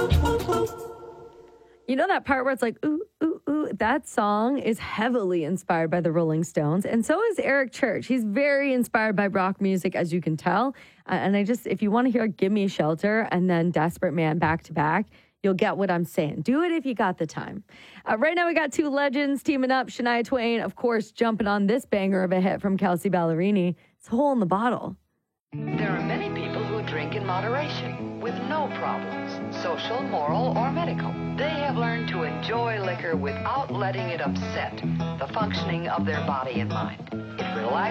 You know that part where it's like, ooh, ooh, ooh? That song is heavily inspired by the Rolling Stones. And so is Eric Church. He's very inspired by rock music, as you can tell. And if you want to hear Gimme Shelter and then Desperate Man back to back, you'll get what I'm saying. Do it if you got the time. Right now, we got two legends teaming up. Shania Twain, of course, jumping on this banger of a hit from Kelsey Ballerini. It's Hole in the Bottle. There are many people who drink in moderation with no problems, social, moral, or medical. They have learned to enjoy liquor without letting it upset the functioning of their body and mind. It relaxes